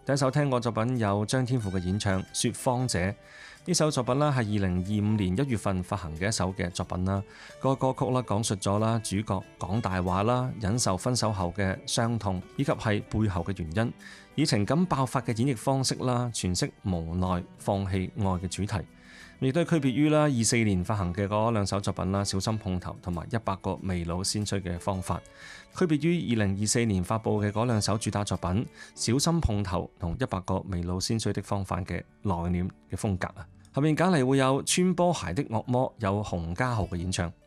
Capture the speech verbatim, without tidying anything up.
第一首聽過作品有張天賦嘅演唱《說謊者》。呢首作品啦係二零二五年一月份發行嘅一首嘅作品啦。個歌曲啦講述咗啦主角講大話啦，忍受分手後嘅傷痛，以及係背後嘅原因，以情感爆發嘅演繹方式啦，詮釋無奈放棄愛嘅主題。亦都係區別於啦二四年發行嘅嗰兩首作品啦，《小心碰頭》同埋《一百個未老先衰嘅方法》。區別於二零二四年發布嘅嗰兩首主打作品《小心碰頭》同《一百個未老先衰的方法》嘅內斂嘅風格啊。後面揀嚟會有穿波鞋的惡魔，有洪嘉豪嘅演唱。